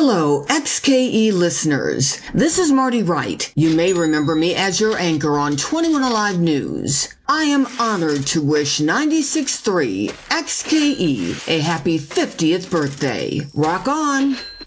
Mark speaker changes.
Speaker 1: Hello, XKE listeners. This is Marty Wright. You may remember me as your anchor on 21 Alive News. I am honored to wish 96.3 XKE a happy 50th birthday. Rock on!